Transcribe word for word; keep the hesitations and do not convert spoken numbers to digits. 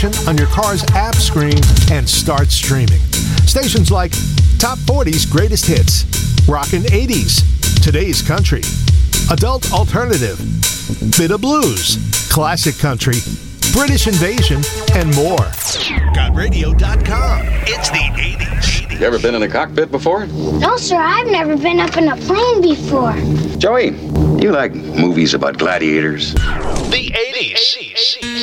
station on your car's app screen and start streaming. Stations like Top forty's Greatest Hits, Rockin' eighties, Today's Country, Adult Alternative, Bit of Blues, Classic Country, British Invasion, and more. got radio dot com. It's the eighties. You ever been in a cockpit before? No, sir, I've never been up in a plane before. Joey, you like movies about gladiators? The eighties.